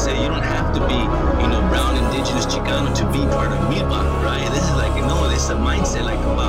say you don't have to be, brown, indigenous, Chicano to be part of Milpa, right? This is like, this is a mindset like about